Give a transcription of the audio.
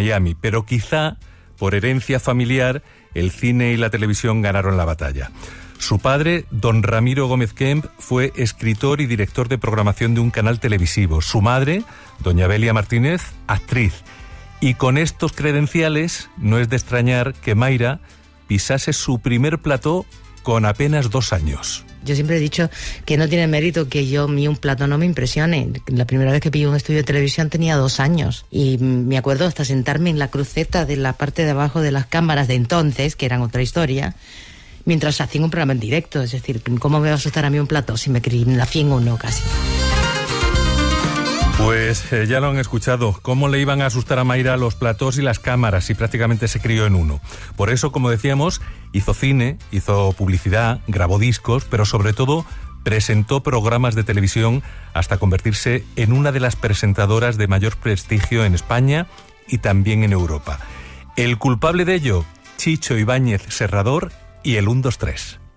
Miami, pero quizá, por herencia familiar, el cine y la televisión ganaron la batalla. Su padre, don Ramiro Gómez Kemp, fue escritor y director de programación de un canal televisivo. Su madre, doña Belia Martínez, actriz. Y con estos credenciales, no es de extrañar que Mayra pisase su primer plató con apenas 2 años. Yo siempre he dicho que no tiene mérito que un plató no me impresione. La primera vez que pillé un estudio de televisión tenía 2 años. Y me acuerdo hasta sentarme en la cruceta de la parte de abajo de las cámaras de entonces, que eran otra historia, mientras hacían un programa en directo. Es decir, ¿cómo me va a asustar a mí un plató si me nací en uno casi? Pues ya lo han escuchado, cómo le iban a asustar a Mayra los platós y las cámaras, y prácticamente se crió en uno. Por eso, como decíamos, hizo cine, hizo publicidad, grabó discos, pero sobre todo presentó programas de televisión hasta convertirse en una de las presentadoras de mayor prestigio en España y también en Europa. El culpable de ello, Chicho Ibáñez Serrador y el 1, 2, 3.